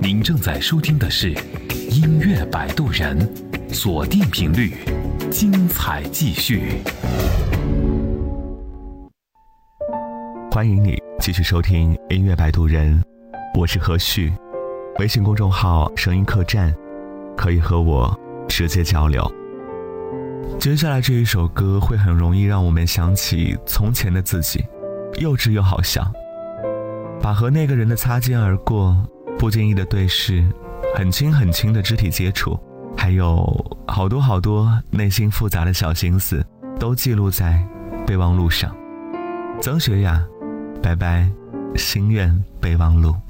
您正在收听的是音乐摆渡人，锁定频率，精彩继续。 欢迎你继续收听音乐摆渡人，我是何旭，微信公众号声音客栈，可以和我直接交流。接下来这一首歌会很容易让我们想起从前的自己，幼稚又好笑，把和那个人的擦肩而过，不经意的对视，很轻很轻的肢体接触，还有好多内心复杂的小心思，都记录在备忘录上。曾学雅，拜拜，心愿备忘录。